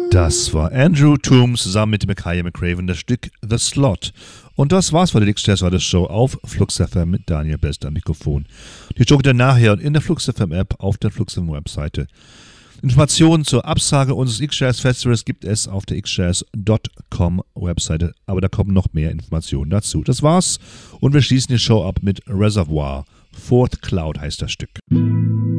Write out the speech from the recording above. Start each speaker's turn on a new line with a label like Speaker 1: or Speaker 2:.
Speaker 1: Das war Andrew Toombs zusammen mit Micaiah McCraven, das Stück The Slot. Und das war's für die X-Jazz Radio Show auf Flux FM mit Daniel Best am Mikrofon. Die Show geht dann nachher in der Flux FM App auf der Flux FM Webseite. Informationen zur Absage unseres X-Jazz Festivals gibt es auf der xjazz.com Webseite, aber da kommen noch mehr Informationen dazu. Das war's und wir schließen die Show ab mit Reservoir. Fourth Cloud heißt das Stück.